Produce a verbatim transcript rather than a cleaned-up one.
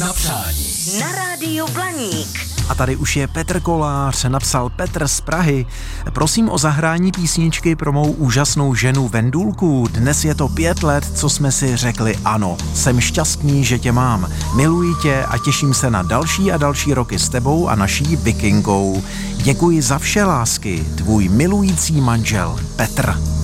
Na přání. Na rádiu Blaník. A tady už je Petr Kolář, napsal Petr z Prahy. Prosím o zahrání písničky pro mou úžasnou ženu Vendulku. Dnes je to pět let, co jsme si řekli ano. Jsem šťastný, že tě mám. Miluji tě a těším se na další a další roky s tebou a naší Vikingou. Děkuji za vše, lásky. Tvůj milující manžel Petr.